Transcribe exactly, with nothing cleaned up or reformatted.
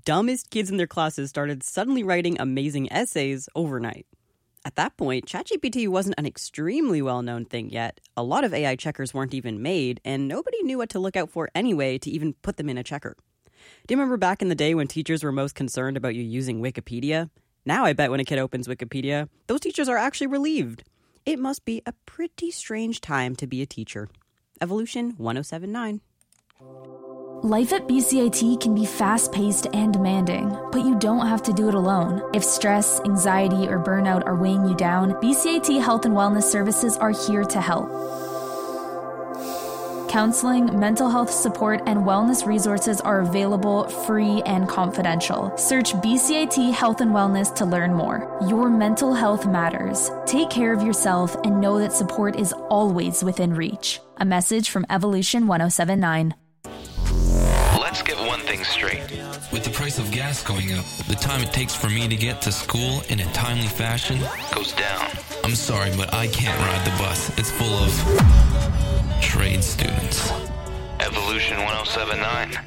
dumbest kids in their classes started suddenly writing amazing essays overnight. At that point, ChatGPT wasn't an extremely well-known thing yet. A lot of A I checkers weren't even made, and nobody knew what to look out for anyway to even put them in a checker. Do you remember back in the day when teachers were most concerned about you using Wikipedia? Now I bet when a kid opens Wikipedia, those teachers are actually relieved. It must be a pretty strange time to be a teacher. Evolution one oh seven point nine. Life at B C I T can be fast-paced and demanding, but you don't have to do it alone. If stress, anxiety, or burnout are weighing you down, B C I T Health and Wellness Services are here to help. Counseling, mental health support, and wellness resources are available free and confidential. Search B C I T Health and Wellness to learn more. Your mental health matters. Take care of yourself and know that support is always within reach. A message from Evolution one oh seven point nine. Let's get one thing straight. With the price of gas going up, the time it takes for me to get to school in a timely fashion Goes down. I'm sorry, but I can't ride the bus. It's full of trade students. Evolution one oh seven point nine.